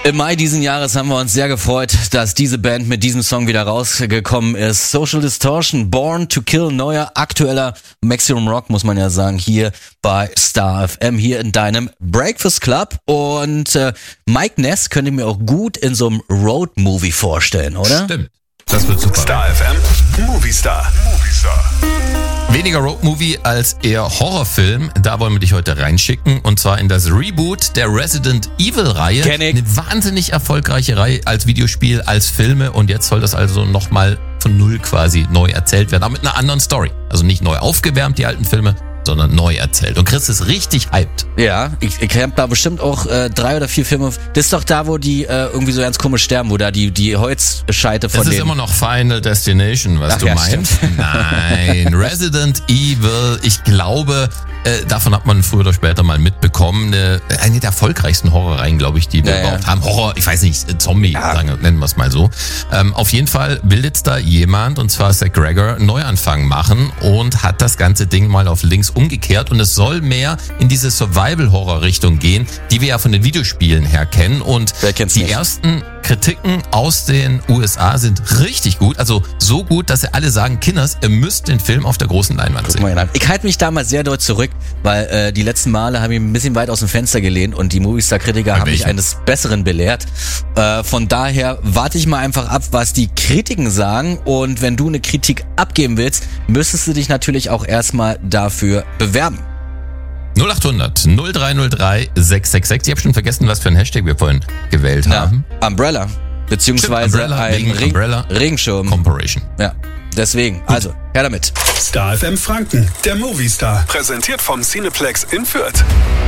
Im Mai diesen Jahres haben wir uns sehr gefreut, dass diese Band mit diesem Song wieder rausgekommen ist. Social Distortion, Born to Kill, neuer, aktueller Maximum Rock, muss man ja sagen, hier bei Star FM, hier in deinem Breakfast Club. Und Mike Ness könnte ich mir auch gut in so einem Road-Movie vorstellen, oder? Stimmt, das wird super. Star FM, Movie Star. Weniger Roadmovie als eher Horrorfilm, da wollen wir dich heute reinschicken, und zwar in das Reboot der Resident Evil-Reihe. Kenn ich. Eine wahnsinnig erfolgreiche Reihe als Videospiel, als Filme, und jetzt soll das also nochmal von null quasi neu erzählt werden, aber mit einer anderen Story. Also nicht neu aufgewärmt, die alten Filme, sondern neu erzählt. Und Chris ist richtig hyped. Ja, ich habe da bestimmt auch 3 oder 4 Filme. Das ist doch da, wo die irgendwie so ganz komisch sterben, wo da die Holzscheite von Das denen... ist immer noch Final Destination, was Ach du ja, meinst. Nein, Resident Evil, ich glaube, davon hat man früher oder später mal mitbekommen. Eine der erfolgreichsten Horrorreihen, glaube ich, die wir überhaupt haben. Horror, ich weiß nicht, Zombie, nennen wir es mal so. Auf jeden Fall will jetzt da jemand, und zwar Zach Gregor, einen Neuanfang machen und hat das ganze Ding mal auf links umgekehrt, und es soll mehr in diese Survival-Horror-Richtung gehen, die wir ja von den Videospielen her kennen. Und Wer kennt's die nicht? ersten Kritiken aus den USA sind richtig gut, also so gut, dass sie alle sagen, Kinders, ihr müsst den Film auf der großen Leinwand Guck sehen. mal, ich halte mich da mal sehr doll zurück, weil die letzten Male habe ich ein bisschen weit aus dem Fenster gelehnt und die Movistar-Kritiker haben mich welchen? eines Besseren belehrt. Von daher warte ich mal einfach ab, was die Kritiken sagen, und wenn du eine Kritik abgeben willst, müsstest du dich natürlich auch erstmal dafür bewerben. 0800 0303 666. Ich habe schon vergessen, was für ein Hashtag wir vorhin gewählt haben. Umbrella, beziehungsweise Stimmt, Umbrella, ein wegen Umbrella. Regenschirm. Comparation. Ja, deswegen. Also, her damit. Star FM Franken, der Movie Star. Präsentiert vom Cineplex in Fürth.